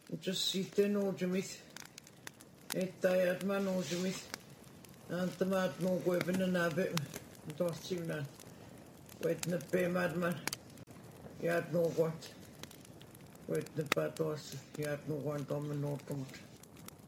just sitten uujimit. Että ajat man uujimit. Antamaat muu kuipina naabe. Tohtimna. Wetna peemadman. Jaat nuukuat. Wetna patoas. Jaat nuukuan tommen nuuttumut.